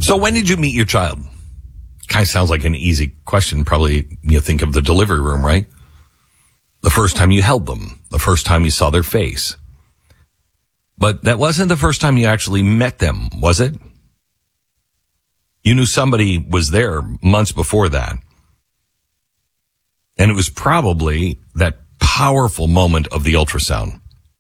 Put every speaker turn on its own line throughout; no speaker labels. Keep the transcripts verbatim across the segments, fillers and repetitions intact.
So when did you meet your child? Kind of sounds like an easy question. Probably you think of the delivery room, right? The first time you held them, the first time you saw their face. But that wasn't the first time you actually met them, was it? You knew somebody was there months before that. And it was probably that powerful moment of the ultrasound.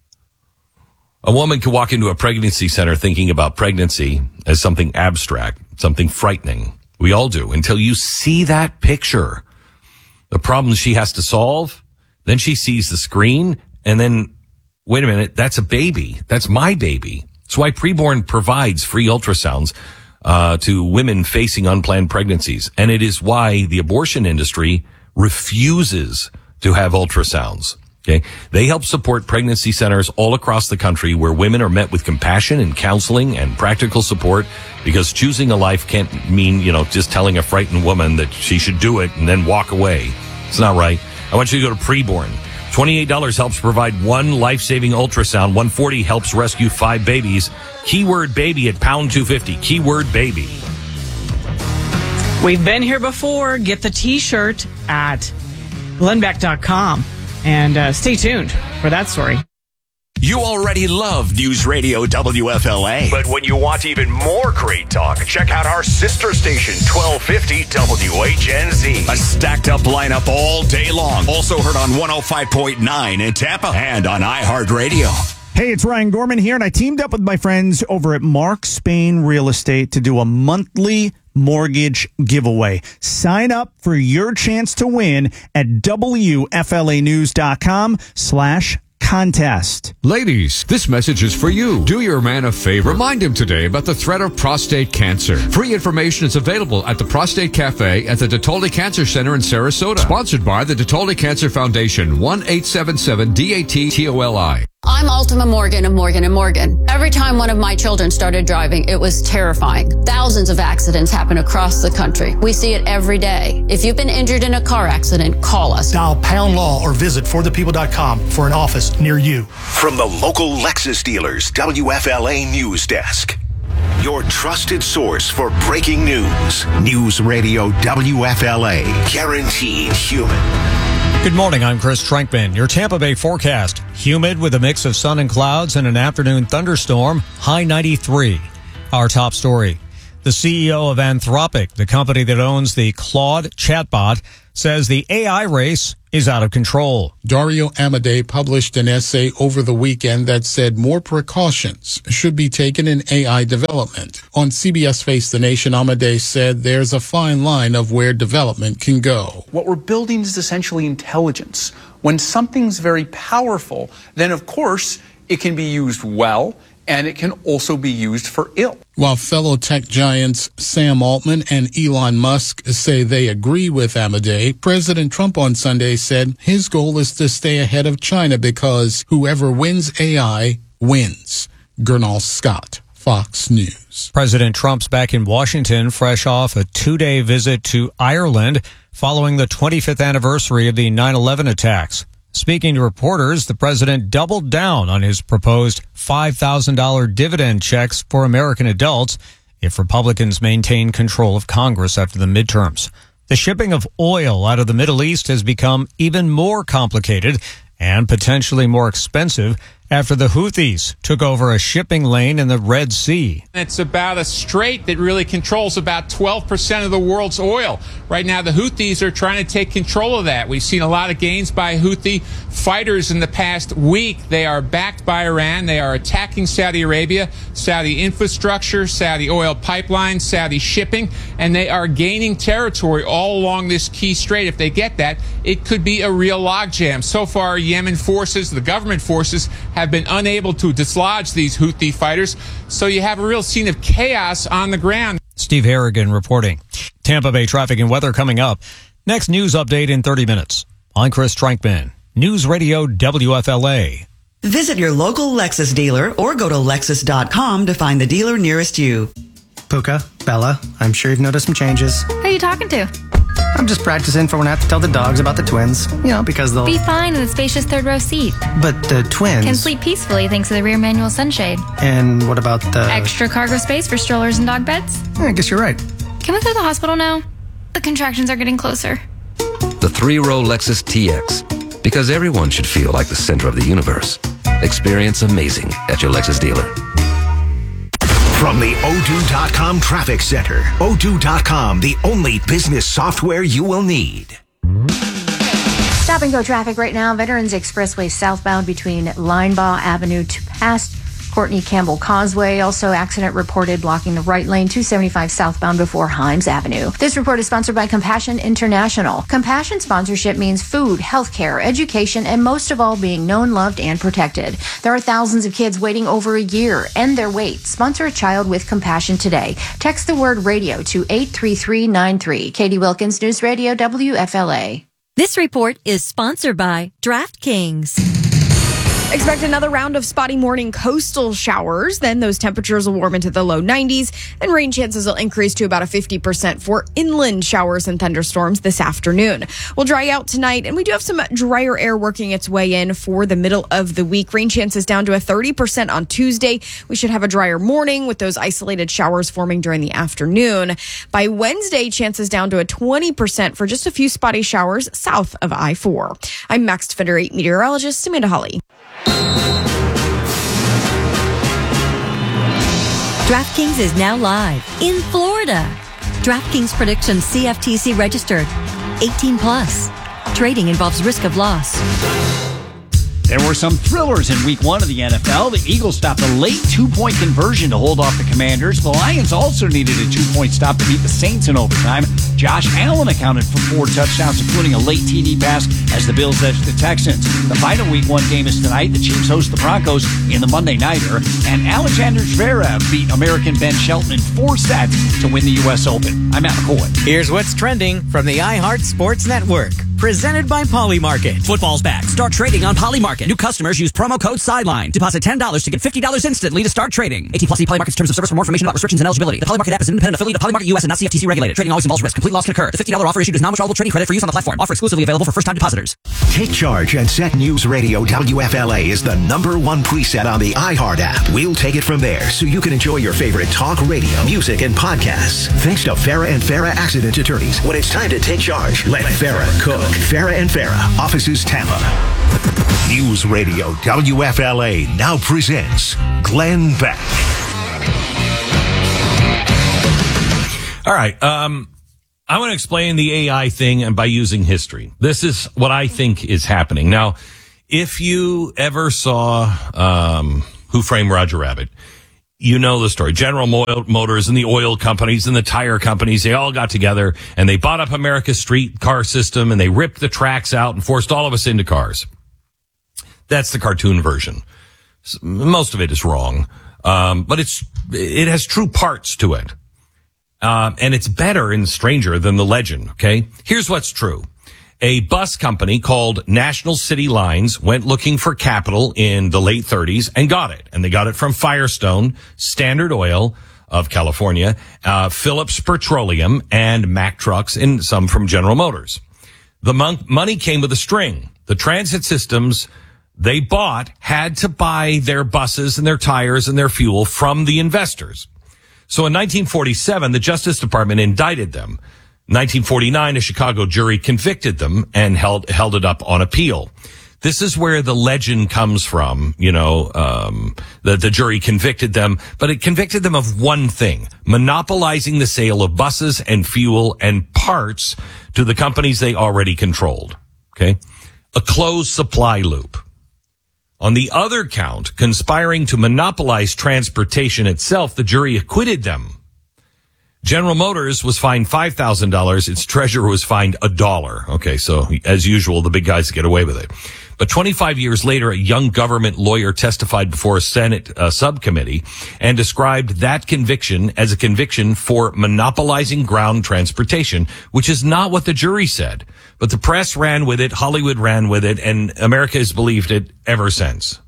A woman could walk into a pregnancy center thinking about pregnancy as something abstract, something frightening. We all do, until you see that picture. The problems she has to solve, then she sees the screen, and then, wait a minute, that's a baby. That's my baby. That's why Preborn provides free ultrasounds uh, to women facing unplanned pregnancies. And it is why the abortion industry refuses to have ultrasounds. Okay. They help support pregnancy centers all across the country where women are met with compassion and counseling and practical support, because choosing a life can't mean, you know, just telling a frightened woman that she should do it and then walk away. It's not right. I want you to go to Preborn. twenty-eight dollars helps provide one life-saving ultrasound. one hundred forty dollars helps rescue five babies. Keyword baby at pound two fifty. Keyword baby.
We've been here before. Get the t-shirt at glenn beck dot com. And uh, stay tuned for that story.
You already love News Radio W F L A. But when you want even more great talk, check out our sister station, twelve fifty W H N Z. A stacked up lineup all day long. Also heard on one oh five point nine in Tampa and on iHeartRadio.
Hey, it's Ryan Gorman here, and I teamed up with my friends over at Mark Spain Real Estate to do a monthly mortgage giveaway. Sign up for your chance to win at W F L A news dot com slash contest.
Ladies, this message is for you. Do your man a favor. Remind him today about the threat of prostate cancer. Free information is available at the Prostate Cafe at the DeToldi Cancer Center in Sarasota. Sponsored by the DeToldi Cancer Foundation. one eight seven seven D A T T O L I.
I'm Ultima Morgan of Morgan and Morgan. Every time one of my children started driving, it was terrifying. Thousands of accidents happen across the country. We see it every day. If you've been injured in a car accident, call us.
Dial Pound Law or visit for the people dot com for an office near you.
From the local Lexus dealers, W F L A News Desk. Your trusted source for breaking news. News Radio W F L A. Guaranteed human.
Good morning, I'm Chris Trankman. Your Tampa Bay forecast. Humid with a mix of sun and clouds and an afternoon thunderstorm, high ninety-three. Our top story. The C E O of Anthropic, the company that owns the Claude chatbot, says the A I race is out of control.
Dario Amodei published an essay over the weekend that said more precautions should be taken in A I development. On C B S Face the Nation, Amodei said there's a fine line of where development can go.
What we're building is essentially intelligence. When something's very powerful, then of course it can be used well, and it can also be used for ill.
While fellow tech giants Sam Altman and Elon Musk say they agree with Amodei, President Trump on Sunday said his goal is to stay ahead of China because whoever wins A I wins. Gernal Scott, Fox News.
President Trump's back in Washington, fresh off a two-day visit to Ireland following the twenty-fifth anniversary of the nine eleven attacks. Speaking to reporters, the president doubled down on his proposed five thousand dollars dividend checks for American adults if Republicans maintain control of Congress after the midterms. The shipping of oil out of the Middle East has become even more complicated and potentially more expensive after the Houthis took over a shipping lane in the Red Sea.
It's about a strait that really controls about twelve percent of the world's oil. Right now, the Houthis are trying to take control of that. We've seen a lot of gains by Houthi fighters in the past week. They are backed by Iran. They are attacking Saudi Arabia, Saudi infrastructure, Saudi oil pipelines, Saudi shipping, and they are gaining territory all along this key strait. If they get that, it could be a real logjam. So far, Yemen forces, the government forces, have been unable to dislodge these Houthi fighters, so you have a real scene of chaos on the ground.
Steve Harrigan reporting. Tampa Bay traffic and weather coming up. Next news update in thirty minutes. I'm Chris Trankman, News Radio W F L A.
Visit your local Lexus dealer or go to lexus dot com to find the dealer nearest you.
Puka, Bella, I'm sure you've noticed some changes.
Who are you talking to?
I'm just practicing for when I have to tell the dogs about the twins. You know, because they'll...
Be fine in the spacious third row seat.
But the twins...
Can sleep peacefully thanks to the rear manual sunshade.
And what about the...
Extra cargo space for strollers and dog beds?
Yeah, I guess you're right.
Can we go to the hospital now? The contractions are getting closer.
The three-row Lexus T X. Because everyone should feel like the center of the universe. Experience amazing at your Lexus dealer.
From the O two dot com Traffic Center. O two dot com, the only business software you will need.
Stop and go traffic right now. Veterans Expressway southbound between Linebaugh Avenue to past Courtney Campbell Causeway. Also, accident reported blocking the right lane, two seventy-five southbound before Himes Avenue. This report is sponsored by Compassion International. Compassion sponsorship means food, healthcare, education, and most of all, being known, loved, and protected. There are thousands of kids waiting over a year. End their wait. Sponsor a child with compassion today. Text the word radio to eight three three nine three. Katie Wilkins, News Radio W F L A.
This report is sponsored by DraftKings.
Expect another round of spotty morning coastal showers. Then those temperatures will warm into the low nineties. And rain chances will increase to about a fifty percent for inland showers and thunderstorms this afternoon. We'll dry out tonight, and we do have some drier air working its way in for the middle of the week. Rain chances down to a thirty percent on Tuesday. We should have a drier morning with those isolated showers forming during the afternoon. By Wednesday, chances down to a twenty percent for just a few spotty showers south of I four. I'm Max Defender eight meteorologist Amanda Hawley.
DraftKings is now live in Florida. DraftKings predictions C F T C registered. eighteen plus. Trading involves risk of loss.
There were some thrillers in week one of the N F L. The Eagles stopped a late two-point conversion to hold off the Commanders. The Lions also needed a two-point stop to beat the Saints in overtime. Josh Allen accounted for four touchdowns, including a late T D pass as the Bills edged the Texans. The final week one game is tonight. The Chiefs host the Broncos in the Monday Nighter. And Alexander Zverev beat American Ben Shelton in four sets to win the U S Open. I'm Matt McCoy.
Here's what's trending from the iHeart Sports Network. Presented by Polymarket. Football's back. Start trading on Polymarket. New customers use promo code SIDELINE. Deposit ten dollars to get fifty dollars instantly to start trading. eighteen plus, see Polymarket's terms of service for more information about restrictions and eligibility. The Polymarket app is an independent affiliate of Polymarket U S and not C F T C regulated. Trading always involves risk. Complete loss can occur. The fifty dollars offer issued is non-withdrawable trading credit for use on the platform. Offer exclusively available for first-time depositors.
Take charge and set News Radio W F L A is the number one preset on the iHeart app. We'll take it from there so you can enjoy your favorite talk radio, music, and podcasts. Thanks to Farah and Farah Accident Attorneys. When it's time to take charge, let Farah cook. Farah and Farah, Offices Tampa. News Radio W F L A now presents Glenn Beck.
All right. Um, I want to explain the A I thing and by using history. This is what I think is happening. Now, if you ever saw um, Who Framed Roger Rabbit, you know the story. General Motors and the oil companies and the tire companies, they all got together and they bought up America's streetcar system and they ripped the tracks out and forced all of us into cars. That's the cartoon version. Most of it is wrong, um, but it's it has true parts to it. Uh, and it's better and stranger than the legend, okay? Here's what's true. A bus company called National City Lines went looking for capital in the late thirties and got it. And they got it from Firestone, Standard Oil of California, uh, Phillips Petroleum, and Mack Trucks, and some from General Motors. The mon- money came with a string. The transit systems they bought had to buy their buses and their tires and their fuel from the investors. So in nineteen forty-seven, the Justice Department indicted them. nineteen forty-nine, a Chicago jury convicted them and held held it up on appeal. This is where the legend comes from, you know, um, that the jury convicted them, but it convicted them of one thing, monopolizing the sale of buses and fuel and parts to the companies they already controlled. Okay? A closed supply loop. On the other count, conspiring to monopolize transportation itself, the jury acquitted them. General Motors was fined five thousand dollars. Its treasurer was fined a dollar. Okay, so as usual, the big guys get away with it. But twenty-five years later, a young government lawyer testified before a Senate uh, subcommittee and described that conviction as a conviction for monopolizing ground transportation, which is not what the jury said. But the press ran with it, Hollywood ran with it, and America has believed it ever since.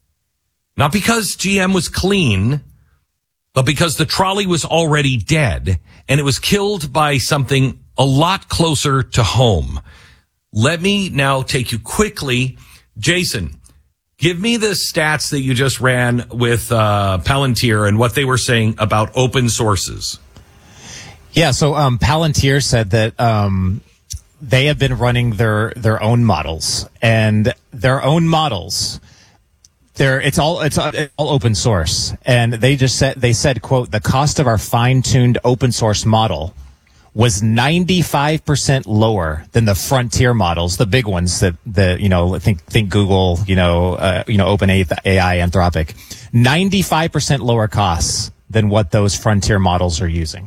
Not because G M was clean, but because the trolley was already dead, and it was killed by something a lot closer to home. Let me now take you quickly. Jason, give me the stats that you just ran with uh, Palantir and what they were saying about open sources.
Yeah, so um, Palantir said that um, they have been running their their own models, and their own models, they're it's all it's all open source, and they just said they said quote the cost of our fine tuned open source model was ninety-five percent lower than the frontier models, the big ones that the you know think think Google, you know uh, you know OpenAI, Anthropic, ninety-five percent lower costs than what those frontier models are using.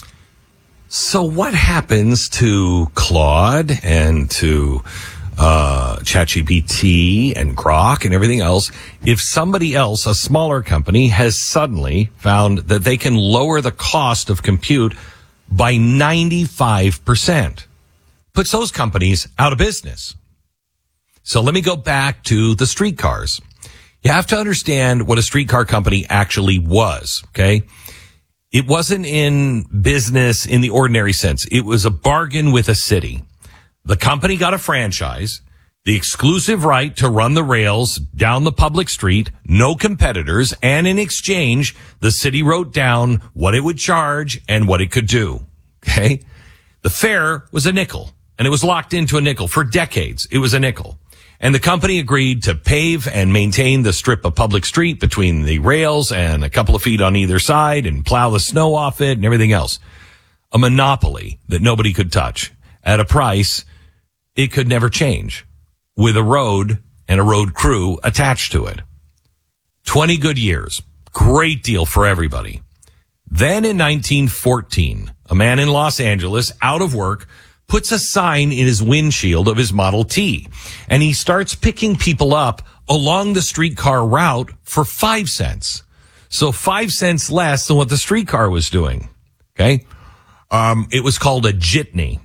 So what happens to Claude and to uh, ChatGPT and Grok and everything else if somebody else, a smaller company, has suddenly found that they can lower the cost of compute by ninety-five percent? Puts those companies out of business. So let me go back to the streetcars. You have to understand what a streetcar company actually was, okay? It wasn't in business in the ordinary sense. It was a bargain with a city. The company got a franchise, the exclusive right to run the rails down the public street, no competitors, and in exchange, the city wrote down what it would charge and what it could do. Okay? The fare was a nickel, and it was locked into a nickel for decades. It was a nickel. And the company agreed to pave and maintain the strip of public street between the rails and a couple of feet on either side and plow the snow off it and everything else. A monopoly that nobody could touch at a price it could never change, with a road and a road crew attached to it. twenty good years. Great deal for everybody. Then in nineteen fourteen, a man in Los Angeles, out of work, puts a sign in his windshield of his Model T, and he starts picking people up along the streetcar route for five cents. So five cents less than what the streetcar was doing. Okay. Um, it was called a jitney.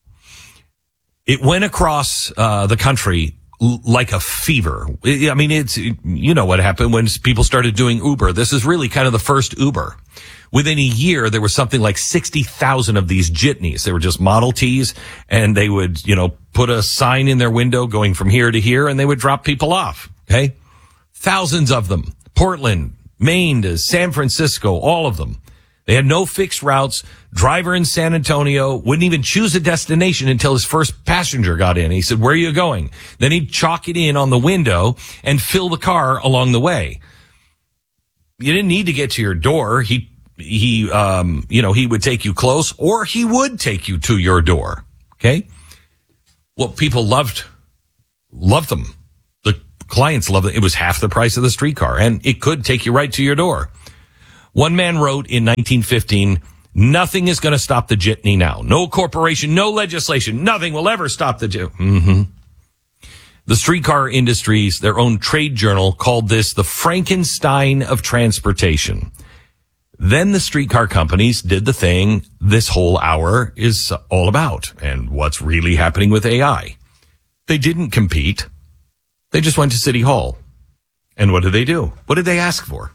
It went across, uh, the country l- like a fever. I mean, it's, you know what happened when people started doing Uber. This is really kind of the first Uber. Within a year, there was something like sixty thousand of these jitneys. They were just Model Ts, and they would, you know, put a sign in their window going from here to here, and they would drop people off. Okay. Thousands of them. Portland, Maine to San Francisco, all of them. They had no fixed routes. Driver in San Antonio wouldn't even choose a destination until his first passenger got in. He said, "Where are you going?" Then he'd chalk it in on the window and fill the car along the way. You didn't need to get to your door. He, he, um, you know, he would take you close, or he would take you to your door. Okay. Well, people loved, loved them. The clients loved it. It was half the price of the streetcar, and it could take you right to your door. One man wrote in nineteen fifteen, "Nothing is going to stop the jitney now. No corporation, no legislation, nothing will ever stop the jitney." Mm-hmm. The streetcar industries, their own trade journal, called this the Frankenstein of transportation. Then the streetcar companies did the thing this whole hour is all about, and what's really happening with A I. They didn't compete. They just went to City Hall. And what did they do? What did they ask for?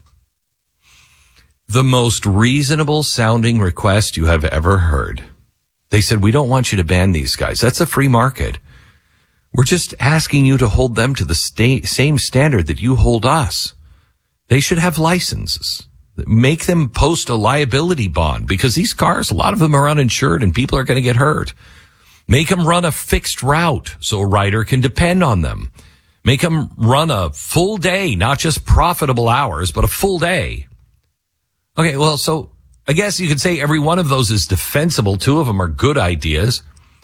The most reasonable sounding request you have ever heard. They said, "We don't want you to ban these guys. That's a free market. We're just asking you to hold them to the sta- same standard that you hold us. They should have licenses. Make them post a liability bond, because these cars, a lot of them are uninsured and people are going to get hurt. Make them run a fixed route so a rider can depend on them. Make them run a full day, not just profitable hours, but a full day." Okay, well, so I guess you could say every one of those is defensible. Two of them are good ideas.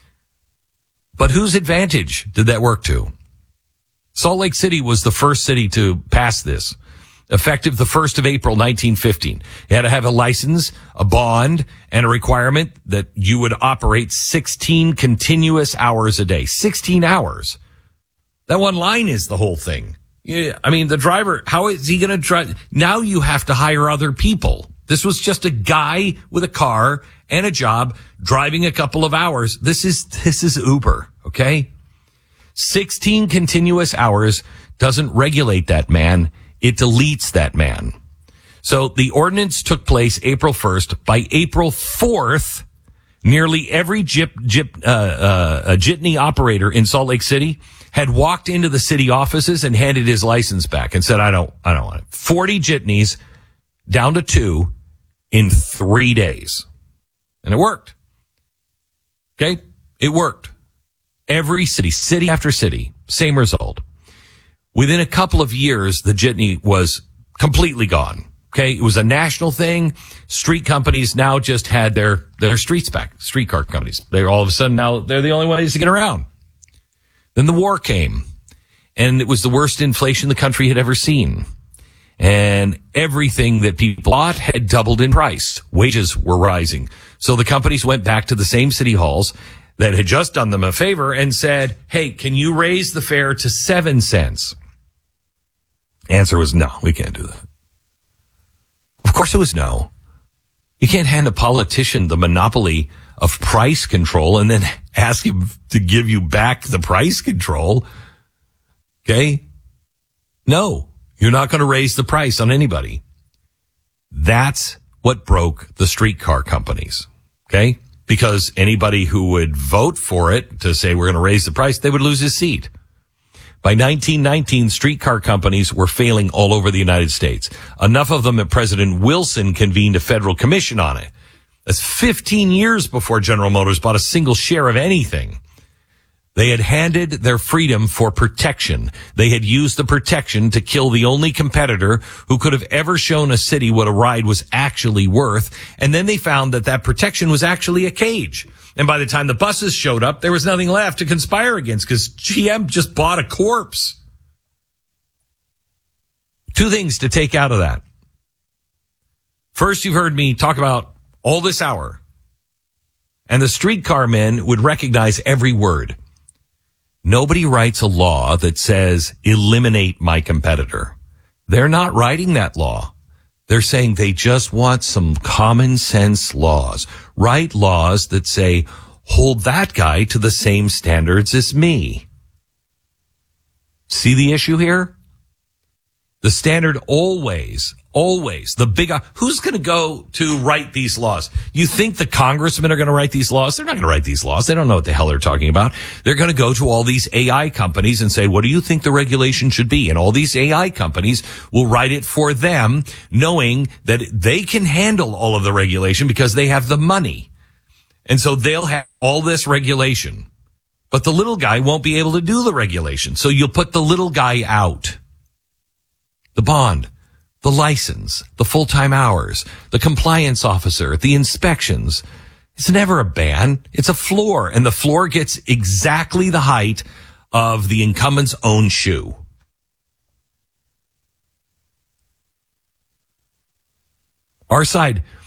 But whose advantage did that work to? Salt Lake City was the first city to pass this, effective the first of April, nineteen fifteen. You had to have a license, a bond, and a requirement that you would operate sixteen continuous hours a day. sixteen hours. That one line is the whole thing. Yeah, I mean, the driver, how is he going to drive? Now you have to hire other people. This was just a guy with a car and a job driving a couple of hours. This is, this is Uber, okay? sixteen continuous hours doesn't regulate that man. It deletes that man. So the ordinance took place April first. By April fourth, Nearly every jip, jip, uh, uh, a jitney operator in Salt Lake City had walked into the city offices and handed his license back and said, I don't, I don't want it. forty jitneys down to two in three days. And it worked. Okay. It worked. Every city, city after city, same result. Within a couple of years, the jitney was completely gone. Okay, it was a national thing. Street companies now just had their, their streets back. Streetcar companies. They're all of a sudden now, they're the only ways to get around. Then the war came, and it was the worst inflation the country had ever seen. And everything that people bought had doubled in price. Wages were rising. So the companies went back to the same city halls that had just done them a favor and said, hey, can you raise the fare to seven cents? Answer was no, we can't do that. Of course it was no. You can't hand a politician the monopoly of price control and then ask him to give you back the price control. Okay? No, you're not going to raise the price on anybody. That's what broke the streetcar companies. Okay? Because anybody who would vote for it to say we're going to raise the price, they would lose his seat. By nineteen nineteen, streetcar companies were failing all over the United States. Enough of them that President Wilson convened a federal commission on it. That's fifteen years before General Motors bought a single share of anything. They had handed their freedom for protection. They had used the protection to kill the only competitor who could have ever shown a city what a ride was actually worth. And then they found that that protection was actually a cage. And by the time the buses showed up, there was nothing left to conspire against because G M just bought a corpse. Two things to take out of that. First, you've heard me talk about all this hour, and the streetcar men would recognize every word. Nobody writes a law that says eliminate my competitor. They're not writing that law. They're saying they just want some common sense laws. Write laws that say, hold that guy to the same standards as me. See the issue here? The standard always, always, the big, who's going to go to write these laws? You think the congressmen are going to write these laws? They're not going to write these laws. They don't know what the hell they're talking about. They're going to go to all these A I companies and say, what do you think the regulation should be? And all these A I companies will write it for them, knowing that they can handle all of the regulation because they have the money. And so they'll have all this regulation. But the little guy won't be able to do the regulation. So you'll put the little guy out. The bond, the license, the full-time hours, the compliance officer, the inspections. It's never a ban. It's a floor, and the floor gets exactly the height of the incumbent's own shoe. Our side